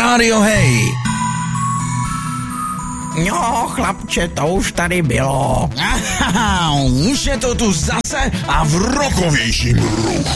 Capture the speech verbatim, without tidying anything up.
Rádio Hej. No, chlapče, to už tady bylo. Aha, už je to tu zase a v rokovějším ruchu.